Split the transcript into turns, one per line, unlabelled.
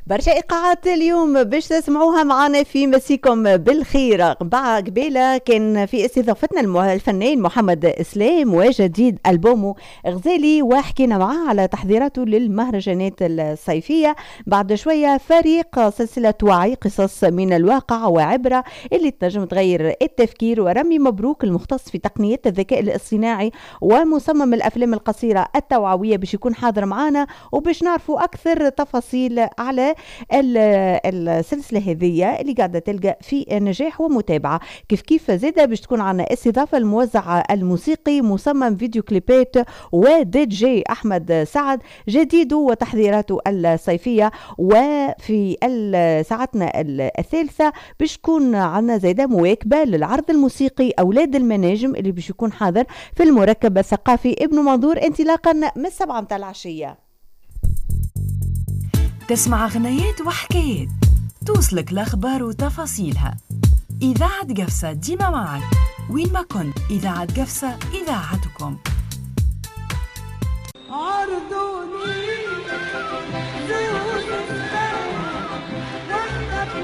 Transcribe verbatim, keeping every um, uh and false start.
برشا ايقاعات اليوم باش تسمعوها معنا في مسيكم بالخير. بعد قبيله كان في استضافتنا الم- الفنان محمد اسلام وجديد البومه غزالي، وحكينا معاه على تحضيراته للمهرجانات الصيفيه. بعد شويه فريق سلسله وعي قصص من الواقع وعبره اللي تنجم تغير التفكير، ورمي مبروك المختص في تقنيات الذكاء الاصطناعي ومصمم الافلام القصيره التوعويه باش يكون حاضر معنا، وباش نعرفوا اكثر تفاصيل على السلسله هذه اللي قاعده تلقى في نجاح ومتابعه. كيف كيف زاده باش تكون عنا استضافه الموزع الموسيقي مصمم فيديو كليبات ودي جي احمد سعد جديده وتحضيراته الصيفيه. وفي ساعتنا الثالثه باش تكون عنا زاده مواكبه للعرض الموسيقي اولاد المناجم اللي باش يكون حاضر في المركب الثقافي ابن منظور انطلاقا من السبعه متاع العشيه.
تسمع غنيات وحكايات، توصلك الأخبار وتفاصيلها. إذاعة قفصة ديما معك وين ما كنت. إذاعة قفصة إذاعتكم.
عرض